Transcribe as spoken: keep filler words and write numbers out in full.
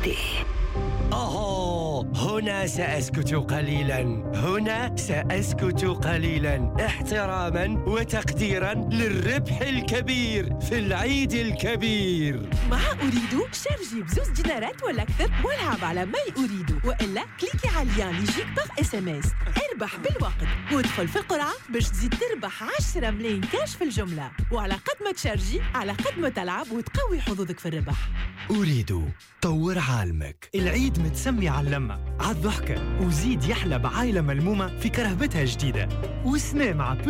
عندي. أوه، هنا سأسكت قليلاً. هنا سأسكت قليلاً احتراماً وتقديراً للربح الكبير في العيد الكبير. مع أريدو شارجي بزوز دينارات ولا أكثر والعب على ماي أريدو، وإلا كليكي على اللين اللي يجيك باغ اس ام اس. اربح بالوقت وادخل في القرعة باش تزيد تربح عشرة ملايين كاش في الجملة، وعلى قد ما تشارجي على قد ما تلعب وتقوي حظوظك في الربح. أريد طور عالمك. العيد متسمي على اللمة، على الضحكة، وزيد يحلى بعائلة ملمومة في كرهبتها جديدة. وسنة مع